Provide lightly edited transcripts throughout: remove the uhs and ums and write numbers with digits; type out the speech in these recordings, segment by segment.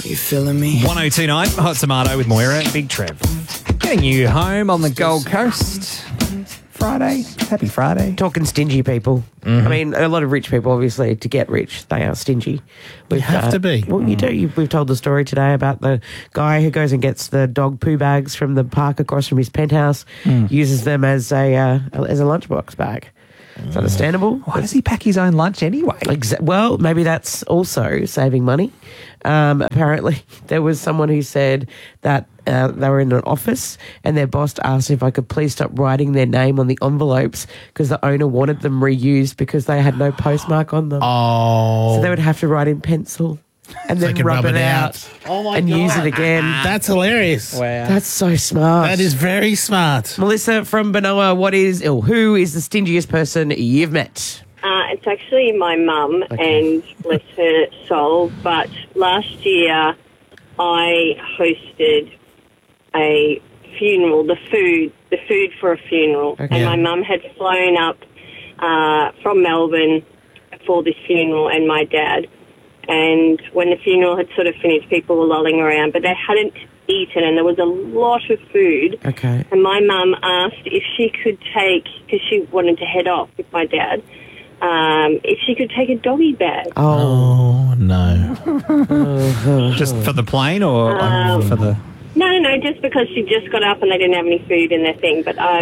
You feeling me? 1029 Hot Tomato with Moira, Big Trev. Getting you home on the Gold Coast. Friday. Happy Friday. Talking stingy people. Mm-hmm. I mean, a lot of rich people, obviously, to get rich, they are stingy. You have to be. Well, you do. We've told the story today about the guy who goes and gets the dog poo bags from the park across from his penthouse, uses them as a lunchbox bag. It's understandable. Why does he pack his own lunch anyway? Well, maybe that's also saving money. Apparently, there was someone who said that they were in an office and their boss asked if I could please stop writing their name on the envelopes because the owner wanted them reused because they had no postmark on them. Oh. So they would have to write in pencil and then can rub it out and use it again. That's hilarious. Wow. That's so smart. That is very smart. Melissa from Benoa, who is the stingiest person you've met? It's actually my mum, and bless her soul. But last year, I hosted a funeral, the food for a funeral, and my mum had flown up from Melbourne for this funeral, and my dad. And when the funeral had sort of finished, people were lolling around, but they hadn't eaten, and there was a lot of food. Okay. And my mum asked if she could take, because she wanted to head off with my dad, if she could take a doggy bag. Oh, no. Just for the plane or for the... No, just because she just got up and they didn't have any food in their thing. But I'm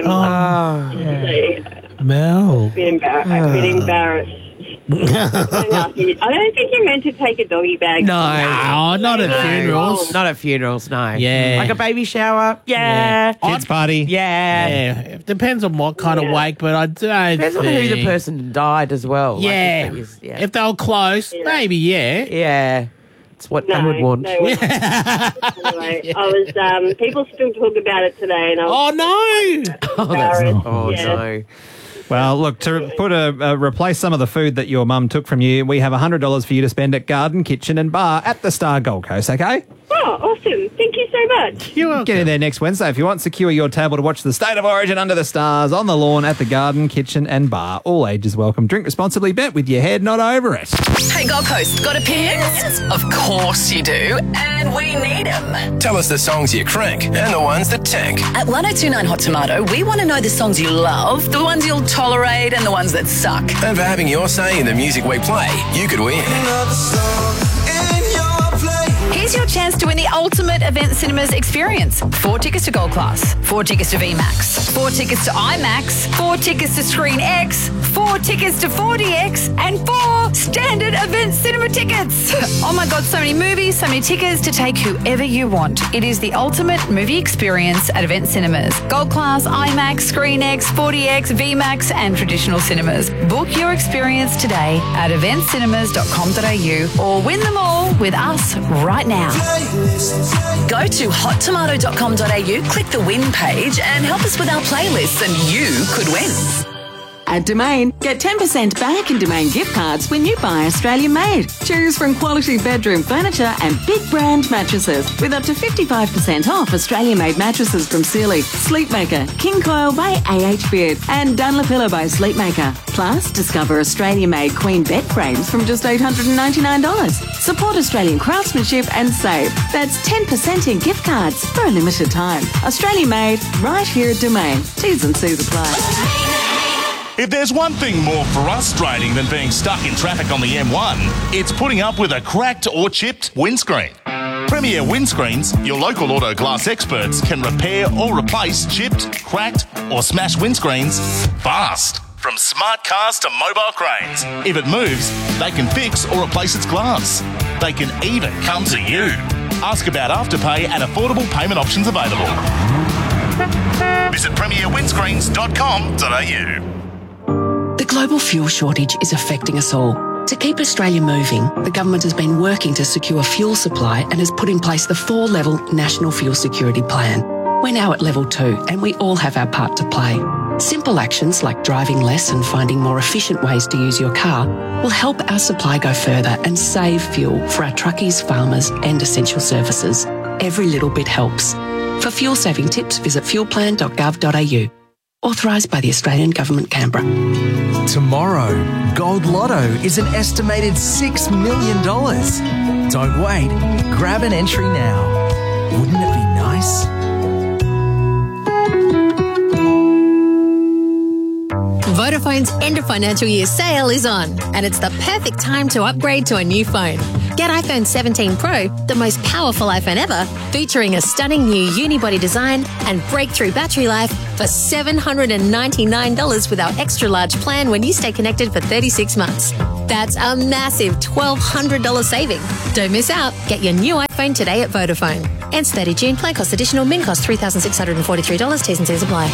Mel. a bit embarrassed. I don't think you're meant to take a doggy bag. No. Oh, not at funerals. Not at funerals, no. Yeah. Like a baby shower? Yeah. Kids party? Yeah. Yeah, it depends on what kind of wake, but I don't Depends on who the person died as well. Yeah. Like if If they were close, maybe, yeah. Yeah. It's what I would want. No. Anyway, I was. People still talk about it today, and I was embarrassed. Oh, Yeah. no. Well, look, to replace some of the food that your mum took from you, we have $100 for you to spend at Garden, Kitchen and Bar at the Star Gold Coast, okay? Oh, awesome. Thank you so much. You're welcome. Get in there next Wednesday if you want. Secure your table to watch the State of Origin under the stars on the lawn at the Garden, Kitchen and Bar. All ages welcome. Drink responsibly. Bet with your head not over it. Hey, Gold Coast, got opinions? Of course you do, and we need them. Tell us the songs you crank and the ones that tank. At 1029 Hot Tomato, we want to know the songs you love, the ones you'll tolerate, and the ones that suck. And for having your say in the music we play, you could win. Here's your chance to win the ultimate Event Cinemas experience. 4 tickets to Gold Class, 4 tickets to VMAX, 4 tickets to IMAX, 4 tickets to Screen X, 4 tickets to 4DX, and 4 standard Event Cinema tickets. Oh my God, so many movies, so many tickets to take whoever you want. It is the ultimate movie experience at Event Cinemas. Gold Class, IMAX, Screen X, 4DX, VMAX, and traditional cinemas. Book your experience today at eventcinemas.com.au or win them all with us right now. Go to hottomato.com.au, click the win page and help us with our playlists and you could win. At Domain, get 10% back in Domain gift cards when you buy Australian made. Choose from quality bedroom furniture and big brand mattresses with up to 55% off Australian made mattresses from Sealy, Sleepmaker, King Coil by AH Beard and Dunlopillow by Sleepmaker. Plus, discover Australian made queen bed frames from just $899. Support Australian craftsmanship and save. That's 10% in gift cards for a limited time. Australian made, right here at Domain. T's and C's apply. If there's one thing more frustrating than being stuck in traffic on the M1, it's putting up with a cracked or chipped windscreen. Premier Windscreens, your local auto glass experts, can repair or replace chipped, cracked or smashed windscreens fast. From smart cars to mobile cranes. If it moves, they can fix or replace its glass. They can even come to you. Ask about Afterpay and affordable payment options available. Visit premierwindscreens.com.au. The global fuel shortage is affecting us all. To keep Australia moving, the government has been working to secure fuel supply and has put in place the 4-level National Fuel Security Plan. We're now at level 2 and we all have our part to play. Simple actions like driving less and finding more efficient ways to use your car will help our supply go further and save fuel for our truckies, farmers and essential services. Every little bit helps. For fuel saving tips, visit fuelplan.gov.au. Authorised by the Australian Government, Canberra. Tomorrow, Gold Lotto is an estimated $6 million. Don't wait. Grab an entry now. Wouldn't it be nice? Vodafone's end of financial year sale is on, and it's the perfect time to upgrade to a new phone. Get iPhone 17 Pro, the most powerful iPhone ever, featuring a stunning new unibody design and breakthrough battery life for $799 with our extra large plan when you stay connected for 36 months. That's a massive $1,200 saving. Don't miss out. Get your new iPhone today at Vodafone. Ends 30 June. Plan cost additional. Min cost $3,643. T's and C's apply.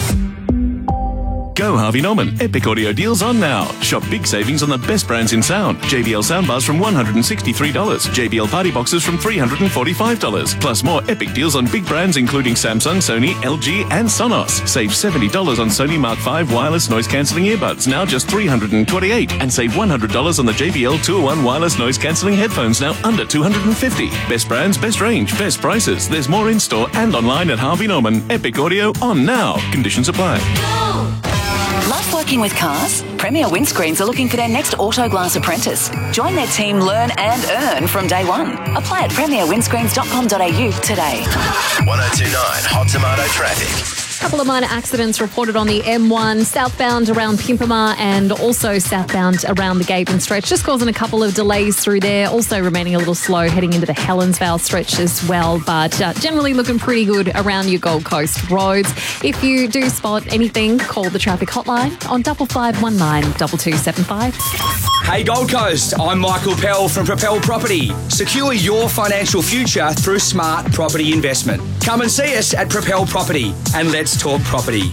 Go Harvey Norman. Epic audio deals on now. Shop big savings on the best brands in sound. JBL soundbars from $163. JBL party boxes from $345. Plus more epic deals on big brands including Samsung, Sony, LG and Sonos. Save $70 on Sony Mark V wireless noise cancelling earbuds, now just $328. And save $100 on the JBL 201 wireless noise cancelling headphones, now under $250. Best brands, best range, best prices. There's more in store and online at Harvey Norman. Epic audio on now. Conditions apply. Love working with cars? Premier Windscreens are looking for their next Autoglass apprentice. Join their team, learn and earn from day one. Apply at premierwindscreens.com.au today. 1029 Hot Tomato Traffic. Couple of minor accidents reported on the M1 southbound around Pimpama and also southbound around the Gabon stretch, just causing a couple of delays through there. Also remaining a little slow heading into the Helensvale stretch as well, but generally looking pretty good around your Gold Coast roads. If you do spot anything, call the traffic hotline on 5519 2275. Hey Gold Coast, I'm Michael Pell from Propel Property. Secure your financial future through smart property investment. Come and see us at Propel Property and let's talk property.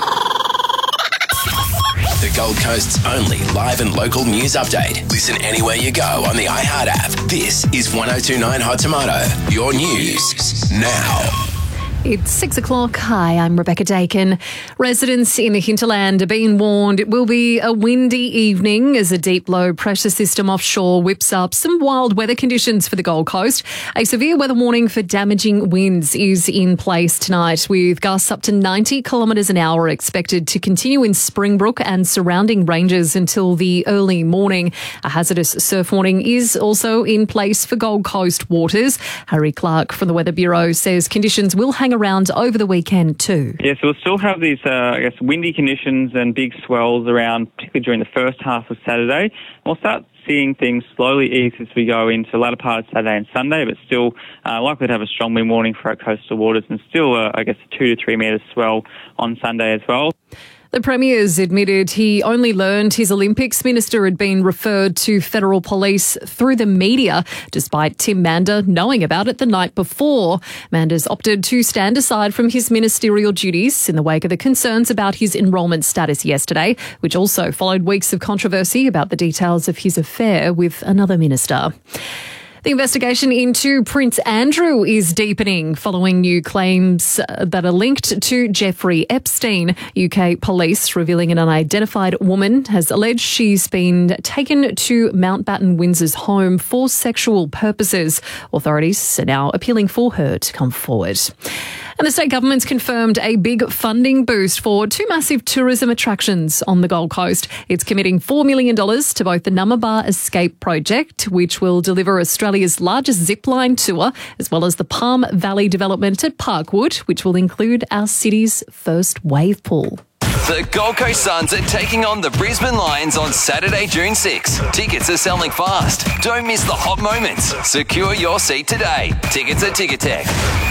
The Gold Coast's only live and local news update. Listen anywhere you go on the iHeart app. This is 1029 Hot Tomato. Your news now. It's 6 o'clock. Hi, I'm Rebecca Dakin. Residents in the hinterland are being warned it will be a windy evening as a deep low pressure system offshore whips up some wild weather conditions for the Gold Coast. A severe weather warning for damaging winds is in place tonight, with gusts up to 90 kilometres an hour expected to continue in Springbrook and surrounding ranges until the early morning. A hazardous surf warning is also in place for Gold Coast waters. Harry Clark from the Weather Bureau says conditions will hang around over the weekend too. Yes, we'll still have these, windy conditions and big swells around, particularly during the first half of Saturday. We'll start seeing things slowly ease as we go into the latter part of Saturday and Sunday, but still likely to have a strong wind warning for our coastal waters and still, a 2 to 3 metre swell on Sunday as well. The Premier's admitted he only learned his Olympics minister had been referred to federal police through the media, despite Tim Mander knowing about it the night before. Mander's opted to stand aside from his ministerial duties in the wake of the concerns about his enrolment status yesterday, which also followed weeks of controversy about the details of his affair with another minister. The investigation into Prince Andrew is deepening following new claims that are linked to Jeffrey Epstein. UK police revealing an unidentified woman has alleged she's been taken to Mountbatten Windsor's home for sexual purposes. Authorities are now appealing for her to come forward. And the state government's confirmed a big funding boost for two massive tourism attractions on the Gold Coast. It's committing $4 million to both the Nummaba Escape project, which will deliver Australia's largest zipline tour, as well as the Palm Valley development at Parkwood, which will include our city's first wave pool. The Gold Coast Suns are taking on the Brisbane Lions on Saturday, June 6. Tickets are selling fast. Don't miss the hot moments. Secure your seat today. Tickets at Ticketek.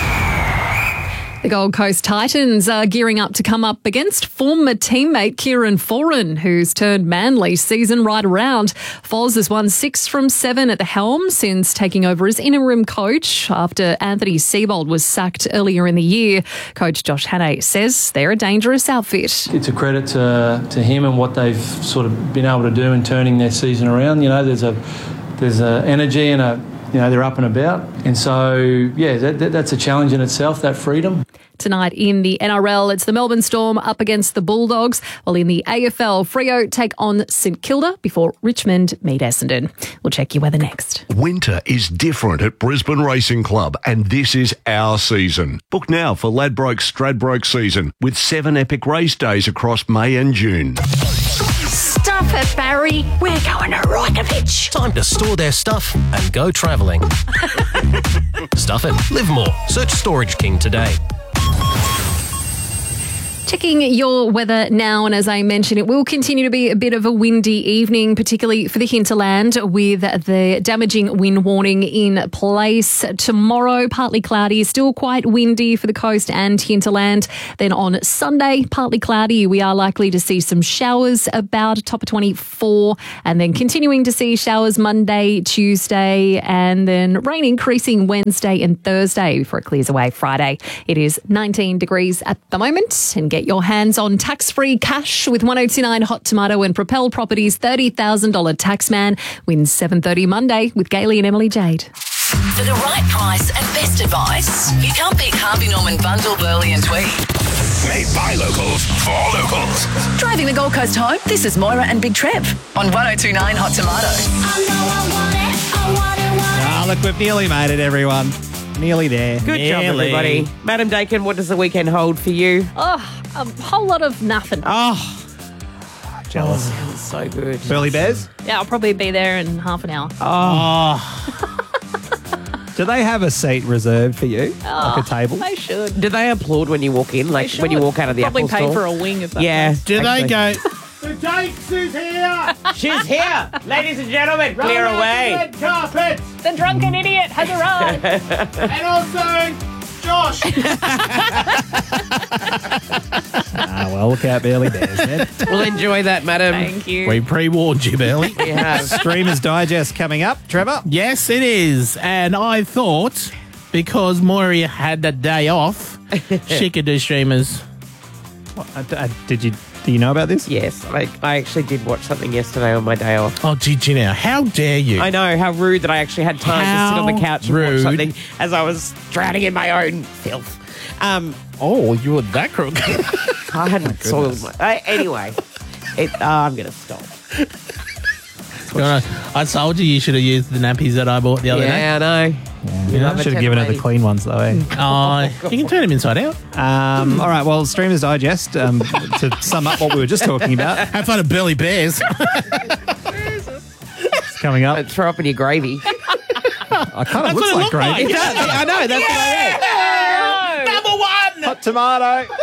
The Gold Coast Titans are gearing up to come up against former teammate Kieran Foran, who's turned Manly's season right around. Foz has won 6 from 7 at the helm since taking over as interim coach after Anthony Seibold was sacked earlier in the year. Coach Josh Hannay says they're a dangerous outfit. It's a credit to him and what they've sort of been able to do in turning their season around. You know, there's a energy and they're up and about. And so, yeah, that's a challenge in itself, that freedom. Tonight in the NRL, it's the Melbourne Storm up against the Bulldogs, while in the AFL, Freo take on St Kilda before Richmond meet Essendon. We'll check your weather next. Winter is different at Brisbane Racing Club, and this is our season. Book now for Ladbroke-Stradbroke season with 7 epic race days across May and June. Stop it, Barry. We're going to Rajkovic. Time to store their stuff and go travelling. Stuff it. Live more. Search Storage King today. Checking your weather now, and as I mentioned, it will continue to be a bit of a windy evening, particularly for the hinterland, with the damaging wind warning in place. Tomorrow, partly cloudy, still quite windy for the coast and hinterland. Then on Sunday, partly cloudy. We are likely to see some showers about a top of 24, and then continuing to see showers Monday, Tuesday, and then rain increasing Wednesday and Thursday before it clears away Friday. It is 19 degrees at the moment, and get your hands on tax-free cash with 1029 Hot Tomato and Propel Properties $30,000 Taxman. Wins 7:30 Monday with Gailey and Emily Jade. For the right price and best advice, you can't beat Harvey Norman Bundle, Burley and Tweed. Made by locals for locals. Driving the Gold Coast home, this is Moira and Big Trev on 1029 Hot Tomato. Look, we've nearly made it, everyone. Nearly there. Good job, everybody. Madam Dakin, what does the weekend hold for you? Oh, a whole lot of nothing. Oh, jealous. Sounds so good. Burley Bears? Yeah, I'll probably be there in half an hour. Oh. Do they have a seat reserved for you? Oh, like a table? They should. Do they applaud when you walk in? Like when you walk out of the Probably Apple pay store? for a wing if that Yeah. Do they go, The Jakes is here! She's here! Ladies and gentlemen, clear Roll out away. the red carpet! The drunken idiot has arrived. And also, Josh! Well, look out, Burley Bears, then. We'll enjoy that, madam. Thank you. we pre-warned you, Burley. We have. Streamers Digest coming up. Trevor? Yes, it is. And I thought, because Moira had the day off, she could do streamers. Do you know about this? Yes, I actually did watch something yesterday on my day off. Oh, did you now? How dare you? I know, how rude that I actually had time to sit on the couch and watch something as I was drowning in my own filth. Oh, you were that crook. I hadn't soiled my... anyway, I'm going to stop. I told you should have used the nappies that I bought the other day. Yeah, I know. Yeah, should have given her the clean ones, though, eh? Oh, you can turn them inside out. All right, well, Streamers Digest, to sum up what we were just talking about. Have fun at Burley Bears. It's coming up. Throw up in your gravy. I kind of looks like gravy. It does. I know, that's what I mean. Number one! Hot Tomato.